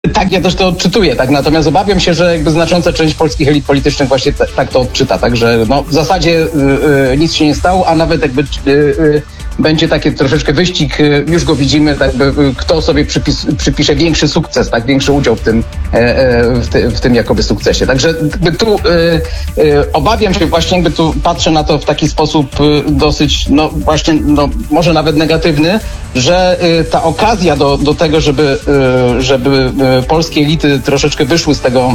Tak, ja też to odczytuję, tak, natomiast obawiam się, że jakby znacząca część polskich elit politycznych właśnie tak to odczyta, także no w zasadzie nic się nie stało, a nawet jakby będzie taki troszeczkę wyścig, już go widzimy, tak, kto sobie przypisze większy sukces, tak, większy udział w tym jakoby sukcesie. Także jakby tu obawiam się właśnie, jakby tu patrzę na to w taki sposób dosyć, no właśnie, no może nawet negatywny, że ta okazja do tego, żeby polskie elity troszeczkę wyszły z tego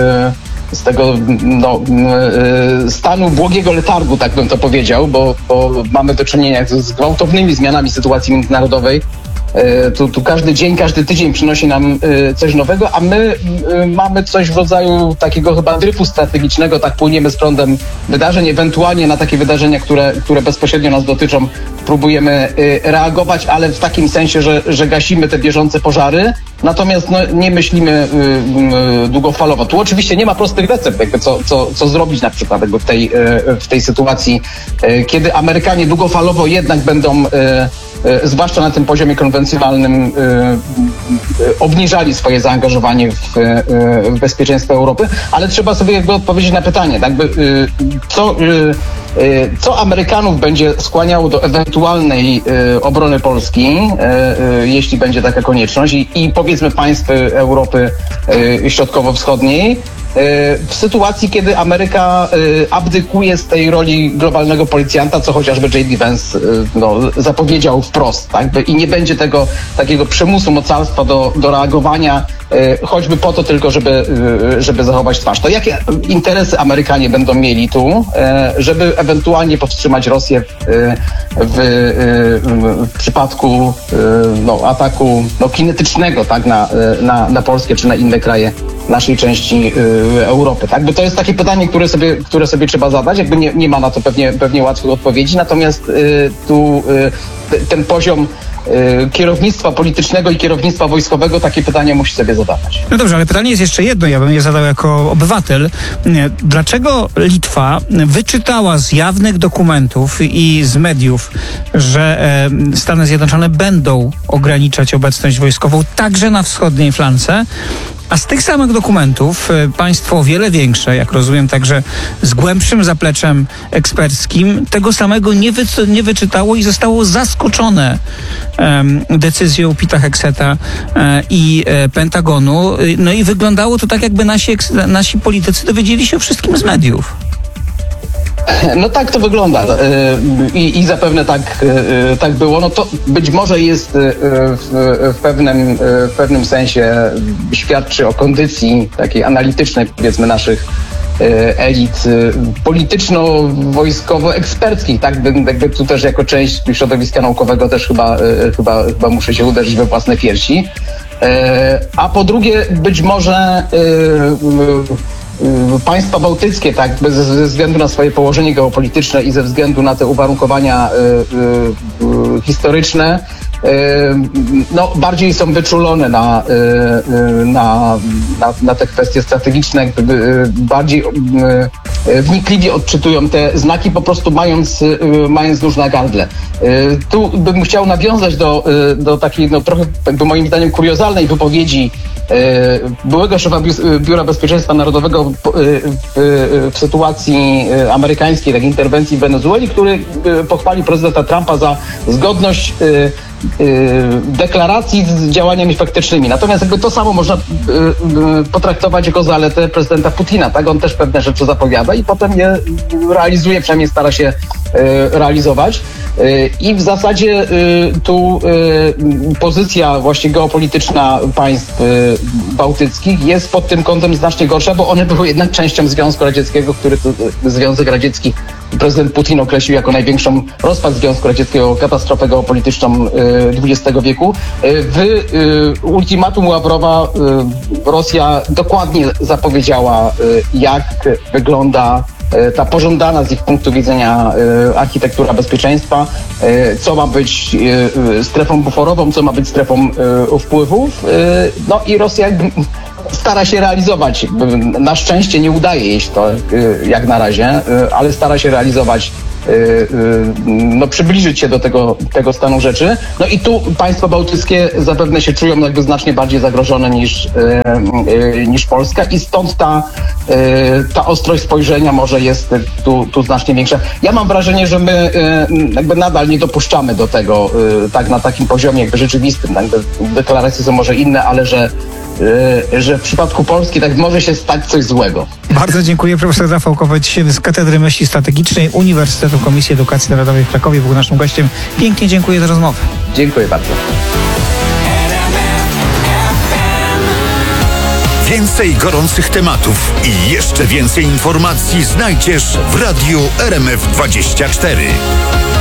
stanu błogiego letargu, tak bym to powiedział, bo mamy do czynienia z gwałtownymi zmianami sytuacji międzynarodowej. Tu każdy dzień, każdy tydzień przynosi nam coś nowego, a my mamy coś w rodzaju takiego chyba dryfu strategicznego, tak płyniemy z prądem wydarzeń, ewentualnie na takie wydarzenia, które bezpośrednio nas dotyczą, próbujemy reagować, ale w takim sensie, że gasimy te bieżące pożary, natomiast no, nie myślimy długofalowo. Tu oczywiście nie ma prostych recept, jakby co zrobić na przykład jakby w tej sytuacji, kiedy Amerykanie długofalowo jednak będą zwłaszcza na tym poziomie konwencjonalnym obniżali swoje zaangażowanie w bezpieczeństwo Europy, ale trzeba sobie jakby odpowiedzieć na pytanie, tak, co Amerykanów będzie skłaniało do ewentualnej obrony Polski, jeśli będzie taka konieczność i powiedzmy państw Europy Środkowo-Wschodniej, w sytuacji, kiedy Ameryka abdykuje z tej roli globalnego policjanta, co chociażby J.D. Vance zapowiedział wprost, tak? I nie będzie tego takiego przymusu mocarstwa do reagowania, choćby po to tylko, żeby zachować twarz. To jakie interesy Amerykanie będą mieli tu, żeby ewentualnie powstrzymać Rosję w przypadku ataku kinetycznego, tak, na Polskę czy na inne kraje naszej części Europy, tak? Bo to jest takie pytanie, które sobie trzeba zadać, jakby nie ma na to pewnie łatwych odpowiedzi, natomiast ten poziom kierownictwa politycznego i kierownictwa wojskowego takie pytania musi sobie zadawać. No dobrze, ale pytanie jest jeszcze jedno, ja bym je zadał jako obywatel. Dlaczego Litwa wyczytała z jawnych dokumentów i z mediów, że Stany Zjednoczone będą ograniczać obecność wojskową także na wschodniej flance, a z tych samych dokumentów państwo o wiele większe, jak rozumiem, także z głębszym zapleczem eksperckim, tego samego nie wyczytało i zostało zaskoczone decyzją Pita Hegseta i Pentagonu. No i wyglądało to tak, jakby nasi politycy dowiedzieli się o wszystkim z mediów. No tak to wygląda i zapewne tak było. No to być może jest w pewnym sensie świadczy o kondycji takiej analitycznej, powiedzmy, naszych elit polityczno-wojskowo-eksperckich, tak? Jakby tu też jako część środowiska naukowego też chyba muszę się uderzyć we własne piersi. A po drugie, być może państwa bałtyckie, tak, ze względu na swoje położenie geopolityczne i ze względu na te uwarunkowania historyczne, bardziej są wyczulone na te kwestie strategiczne, bardziej wnikliwie odczytują te znaki, po prostu mając nóż na gardle. Tu bym chciał nawiązać do takiej trochę jakby moim zdaniem kuriozalnej wypowiedzi byłego szefa Biura Bezpieczeństwa Narodowego w sytuacji amerykańskiej, takiej interwencji w Wenezueli, który pochwalił prezydenta Trumpa za zgodność deklaracji z działaniami faktycznymi. Natomiast jakby to samo można potraktować jako zaletę prezydenta Putina, tak? On też pewne rzeczy zapowiada i potem je realizuje, przynajmniej stara się realizować. I w zasadzie tu pozycja właśnie geopolityczna państw bałtyckich jest pod tym kątem znacznie gorsza, bo one były jednak częścią Związku Radzieckiego, który to Związek Radziecki prezydent Putin określił jako największą rozpad Związku Radzieckiego, katastrofę geopolityczną XX wieku. W ultimatum Ławrowa Rosja dokładnie zapowiedziała, jak wygląda ta pożądana z ich punktu widzenia architektura bezpieczeństwa, co ma być strefą buforową, co ma być strefą wpływów. No i Rosja stara się realizować. Na szczęście nie udaje jej się to jak na razie, ale stara się realizować no, przybliżyć się do tego stanu rzeczy. No i tu państwa bałtyckie zapewne się czują jakby znacznie bardziej zagrożone niż Polska i stąd ta ostrość spojrzenia może jest tu znacznie większa. Ja mam wrażenie, że my jakby nadal nie dopuszczamy do tego tak na takim poziomie jakby rzeczywistym. Jakby deklaracje są może inne, ale że w przypadku Polski tak może się stać coś złego. Bardzo dziękuję. Profesor Rafał Koweć z Katedry Myśli Strategicznej Uniwersytetu Komisji Edukacji Narodowej w Krakowie był naszym gościem. Pięknie dziękuję za rozmowę. Dziękuję bardzo. Więcej gorących tematów i jeszcze więcej informacji znajdziesz w Radiu RMF24.